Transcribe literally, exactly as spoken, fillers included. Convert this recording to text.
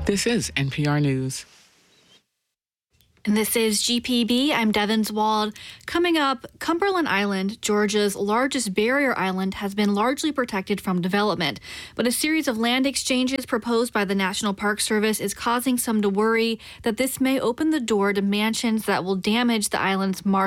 This is N P R News. And this is G P B. I'm Devins Wald. Coming up, Cumberland Island, Georgia's largest barrier island, has been largely protected from development. But a series of land exchanges proposed by the National Park Service is causing some to worry that this may open the door to mansions that will damage the island's marsh.